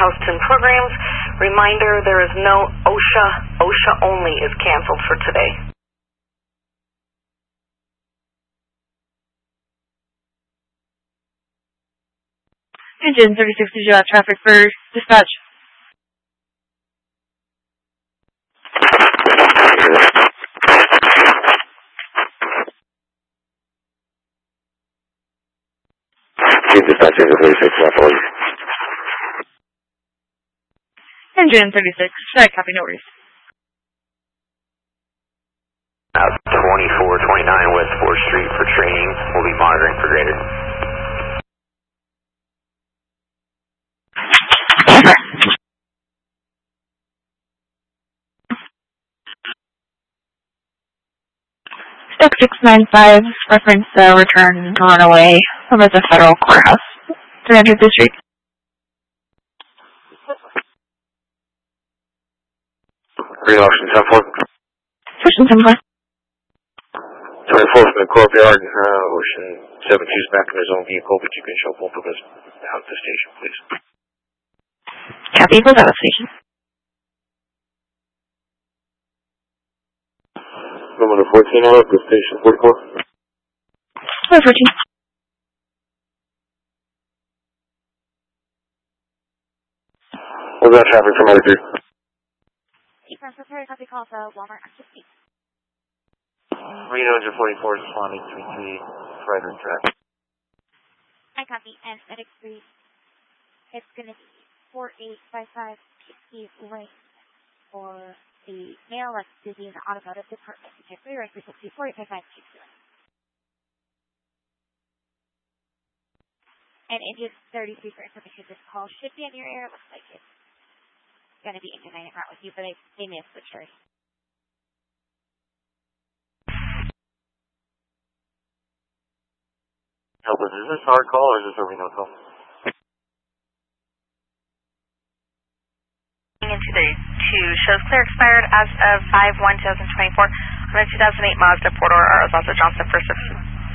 Houston programs. Reminder, there is no OSHA. OSHA only is canceled for today. Engine 36 to traffic for dispatch. Dispatch, Engine 36, Engine 36, copy, no worries. 2429 West 4th Street for training. We'll be monitoring for greater. Stock 695, reference return on away from the federal courthouse. 300 District. Green Ocean 10-4. Ocean 10-4. 24th in the courtyard, Ocean 7-2's back in his own vehicle, but you can show both of us out the station, please. Copy, both out of station. Number 14 out to station 44. Number 14. What's that traffic from other 3? Confirm for Perry, copy call for Walmart access speed. Reno engine 44 is responding 33 right on track. I copy, and medic 3. It's going to be 4855 PC lane for the male that's busy in the automotive department. Okay, 3 right frequency 4855 PC lane. And engine 33 for information, this call should be in your air. It looks like it's going to be engine 9 route with you, but they may have switched already. Helpers, is this our call or is this a Reno call? Into the 2 shows clear expired as of 5/1/2024 on a 2008 Mazda 4-door Arzaza Johnson for service.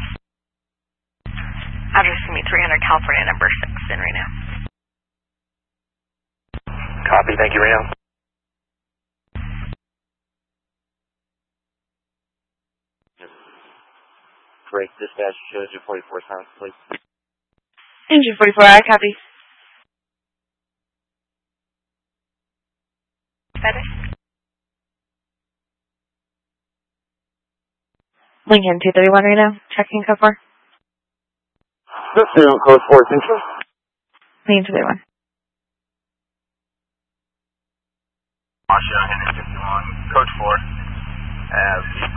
Address is going to be 300 California number 6 in Reno. Copy, thank you, Reno. Great, dispatch shows you 44 sounds, please. Engine 44, I copy. Better. Lincoln 231 right now. Checking code 4. This is code 4, attention. Lincoln 231. Osha, Henry 51, code 4.